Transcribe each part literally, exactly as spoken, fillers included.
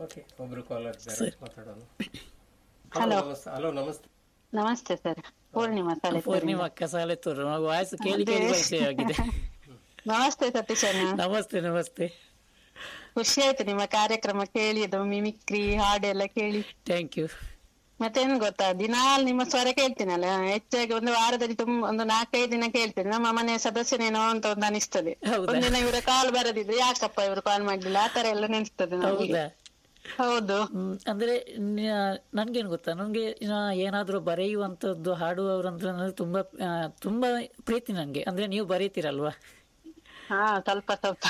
Okay, ಒಬ್ರು collar ಇದ್ದಾರೆ, ಮಾತಾಡೋಣ. ಹಲೋ ಹಲೋ, ನಮಸ್ತೆ. ನಮಸ್ತೆ ಸರ್. ಪೂರ್ಣಿಮಾ ಸಾಲೆ ಪೂರ್ಣಿಮಾ ಅಕ್ಕ ಸಾಲೆತ್ತೂರು. ವಾಯ್ಸ್ ಕೇಳಿ ಕೇಳಿ ಪರಿಚಯ ಆಗಿದೆ. ನಮಸ್ತೆ ಸತೀಶಣ್ಣ. ನಮಸ್ತೆ ನಮಸ್ತೆ. ಖುಷಿ ಆಯ್ತು ನಿಮ್ಮ ಕಾರ್ಯಕ್ರಮ ಕೇಳಿದ್ದು, ಮಿಮಿಕ್ರಿ ಹಾಡೆಲ್ಲ ಕೇಳಿ. Thank you. ಮತ್ತೇನು ಗೊತ್ತಾ, ದಿನಾಲ್ ನಿಮ್ಮ ಸ್ವರ ಕೇಳ್ತೀನಲ್ಲ, ಹೆಚ್ಚಾಗಿ ಒಂದು ವಾರದಲ್ಲಿ ತುಂಬ ಒಂದು ನಾಲ್ಕೈದು ದಿನ ಕೇಳ್ತೇನೆ. ನಮ್ಮ ಮನೆ ಸದಸ್ಯನೇನೋ ಅಂತ ಒಂದು ಅನಿಸ್ತದೆ. ಒಂದಿನ ಇವರ ಕಾಲ್ ಬರದಿದ್ರೆ ಯಾಕಪ್ಪ ಇವರು ಕಾಲ್ ಮಾಡ್ಲಿಲ್ಲ, ಆತರ ಎಲ್ಲ ನೆನ್ಸ್ತದೆ ನಮಗೆ. ಹೌದು. ಅಂದ್ರೆ ನನ್ಗೇನು ಗೊತ್ತಾ, ನನ್ಗೆ ಏನಾದ್ರು ಬರೆಯುವಂತದ್ದು ಹಾಡುವವರಂದ್ರೆ ನನಗೆ ತುಂಬಾ ತುಂಬಾ ಪ್ರೀತಿ ನನ್ಗೆ. ಅಂದ್ರೆ ನೀವು ಬರೀತೀರಲ್ವಾ? ಹಾ, ಸ್ವಲ್ಪ ಸ್ವಲ್ಪ.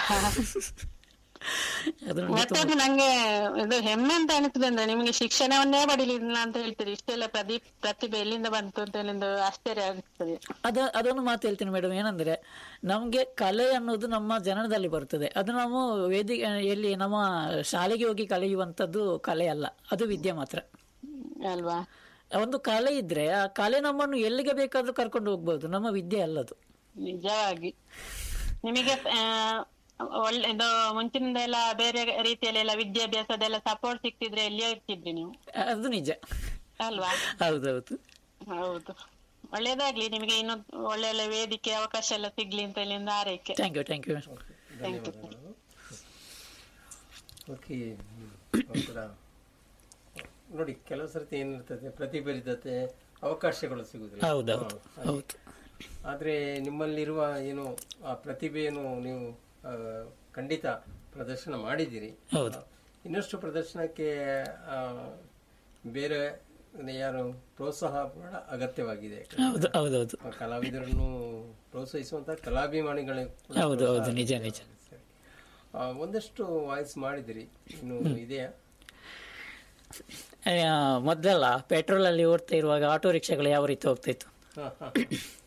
ಮತ್ತೆ ನಂಗೆ ಇದು ಹೆಮ್ಮೆ ಅಂತ ಅನಿಸ್ತದೆ. ಅಂದ್ರೆ ನಿಮ್ಗೆ ಶಿಕ್ಷಣವನ್ನೇ ಪಡಿಲಿಲ್ಲ ಅಂತ ಹೇಳ್ತೀರಿ, ಇಷ್ಟೆಲ್ಲ ಪ್ರತಿ ಪ್ರತಿಭೆ ಎಲ್ಲಿಂದ ಬಂತು ಅಂತ ಹೇಳಿಂದು ಆಶ್ಚರ್ಯ ಆಗುತ್ತದೆ. ಅದ ಅದೊಂದು ಮಾತು ಹೇಳ್ತೀನಿ ಮೇಡಮ್, ಏನಂದ್ರೆ ನಮ್ಗೆ ಕಲೆ ಅನ್ನೋದು ನಮ್ಮ ಜನನದಲ್ಲಿ ಬರ್ತದೆ. ಅದು ನಾವು ವೇದಿಕೆ ಎಲ್ಲಿ ನಮ್ಮ ಶಾಲೆಗೆ ಹೋಗಿ ಕಲಿಯುವಂತದ್ದು ಕಲೆ ಅಲ್ಲ, ಅದು ವಿದ್ಯೆ ಮಾತ್ರ ಅಲ್ವಾ? ಒಂದು ಕಲೆ ಇದ್ರೆ ಆ ಕಲೆ ನಮ್ಮನ್ನು ಎಲ್ಲಿಗೆ ಬೇಕಾದ್ರೂ ಕರ್ಕೊಂಡು ಹೋಗ್ಬೋದು, ನಮ್ಮ ವಿದ್ಯೆ ಅಲ್ಲದು. ನಿಜವಾಗಿ ನಿಮಗೆ ಒಳ್ಳೆ ಇದು ಮುಂಚಿನಿಂದ ಎಲ್ಲ ಬೇರೆ ರೀತಿಯಲ್ಲಿ ಎಲ್ಲ ವಿದ್ಯಾಭ್ಯಾಸದೆಲ್ಲ ಸಪೋರ್ಟ್ ಸಿಕ್ತಿದ್ರೆ ಎಲ್ಲಿಯೇ ಇರ್ತಿದ್ರಿ ನೀವು. ಅದು ನಿಜ ಅಲ್ವಾ? ಹೌದೌದು ಹೌದು. ಒಳ್ಳೇದಾಗ್ಲಿ ನಿಮಗೆ, ಇನ್ನು ಒಳ್ಳೆ ಒಳ್ಳೆ ವೇದಿಕೆ ಅವಕಾಶ ಎಲ್ಲ ಸಿಗ್ಲಿ ಅಂತ ಇಲ್ಲಿಂದ ಆರೈಕೆ. Thank you thank you thank you. Okay, ನೋಡಿ ಕೆಲವು ಸರ್ತಿ ಏನಿರ್ತದೆ, ಪ್ರತಿಭರಿತತೆ ಅವಕಾಶಗಳು ಸಿಗುದಿಲ್ಲ. ಹೌದೌದು ಹೌದು. ಆದ್ರೆ ನಿಮ್ಮಲ್ಲಿರುವ ಏನು ಆ ಪ್ರತಿಭೆಯನ್ನು ನೀವು ಖಂಡಿತ ಪ್ರದರ್ಶನ ಮಾಡಿದ್ದೀರಿ. ಇನ್ನಷ್ಟು ಪ್ರದರ್ಶನಕ್ಕೆ ಬೇರೆ ಯಾರು ಪ್ರೋತ್ಸಾಹ ಕೂಡ ಅಗತ್ಯವಾಗಿದೆ. ಕಲಾವಿದರನ್ನು ಪ್ರೋತ್ಸಾಹಿಸುವಂತ ಕಲಾಭಿಮಾನಿಗಳೇ. ನಿಜ ನಿಜ. ಒಂದಷ್ಟು ವಾಯ್ಸ್ ಮಾಡಿದಿರಿ, ಇನ್ನು ಇದೆಯಾ? ಮೊದಲೆಲ್ಲ ಪೆಟ್ರೋಲ್ ಅಲ್ಲಿ ಓಡ್ತಾ ಇರುವಾಗ ಆಟೋ ರಿಕ್ಷಾಗಳು ಯಾವ ರೀತಿ ಹೋಗ್ತಾ ಇತ್ತು,